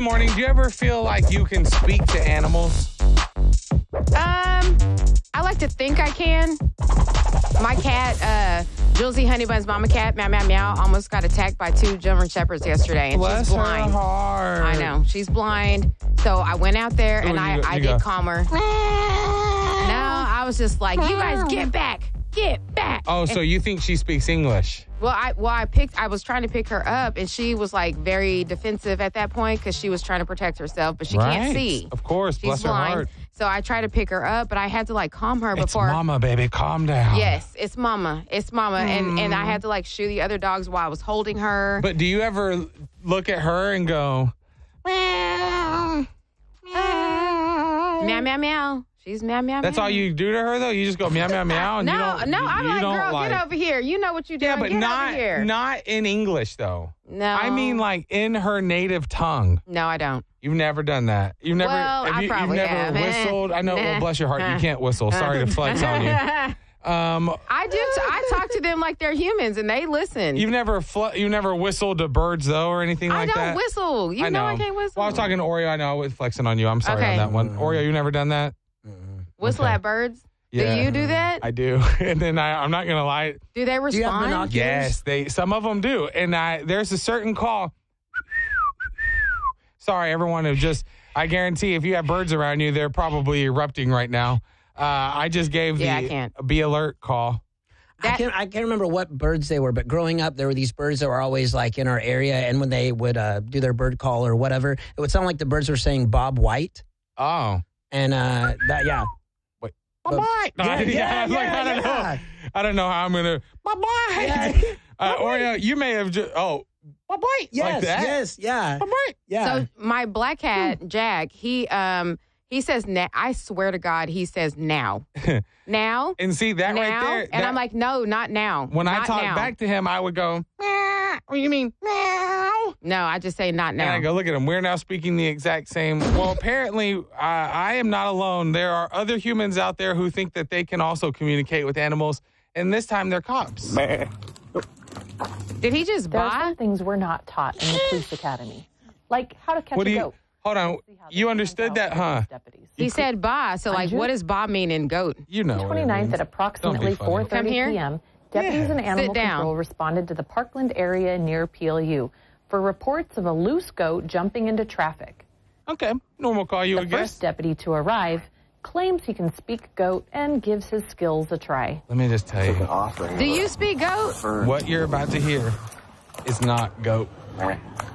Good morning. Do you ever feel like you can speak to animals? I like to think I can. My cat, Julesy Honeybun's mama cat, Meow Meow Meow, almost got attacked by 2 German Shepherds yesterday, and Bless she's blind. her heart. I know, she's blind. So I went out there and I did calm her. No, I was just like, you guys get back. Get back. Oh, so you think she speaks English? Well, I was trying to pick her up, and she was like very defensive at that point because she was trying to protect herself, but she can't see. Of course, she's bless blind. her heart. So I tried to pick her up, but I had to like calm her before. It's mama, baby, calm down. Yes, it's mama. It's mama. And I had to like shoo the other dogs while I was holding her. But do you ever look at her and go, meow, meow, meow, meow, meow. She's meow, meow, That's meow. all you do to her, though? You just go meow, meow, meow? And No, I'm like, girl, get over here. You know what you're doing. Yeah, but get over here. not in English, though. No. I mean, like, in her native tongue. No, I don't. You've never done that. You've never, Well, I probably you've never have. whistled. I know, well, bless your heart, you can't whistle. Sorry to flex on you. I do. I talk to them like they're humans, and they listen. You've never whistled to birds, though, or anything like that? I don't whistle. You know I can't whistle. Well, I was talking to Oreo. I know I was flexing on you. I'm sorry on that one. Oreo, you never done that? Whistle at birds? Yeah. Do you do that? I do. And then I'm not going to lie. Do they respond? Do you have binoculars? Yes, some of them do. And there's a certain call. Sorry, everyone who I guarantee if you have birds around you, they're probably erupting right now. I just gave the Be Alert call. I can't remember what birds they were, but growing up, there were these birds that were always like in our area, and when they would do their bird call or whatever, it would sound like the birds were saying Bob White. Oh. And Wait. Bye-bye. I don't know how I'm going to. Bye-bye. Oreo, you may have just. Oh. Bye-bye. Yes, like that? yes, yeah. Bye-bye. Yeah. So my black cat, Jack, he says, I swear to God, he says now. Now. And see, that now, right there. And I'm like, no, not now. When not I talk now. back to him, I would go, meow. What do you mean, meow? No, I just say not now. And I go, look at him. We're now speaking the exact same. Well, apparently, I am not alone. There are other humans out there who think that they can also communicate with animals. And this time, they're cops. Did he just There are buy? some things we're not taught in the police academy, like how to catch a goat. Hold on. You understood that, huh? He said ba. So, like, what does ba mean in goat? You know. 29th at approximately 4:30 p.m., deputies and animal control responded to the Parkland area near PLU for reports of a loose goat jumping into traffic. Okay. Normal call, you would guess. The first deputy to arrive claims he can speak goat and gives his skills a try. Let me just tell you. Do you speak goat? What you're about to hear is not goat.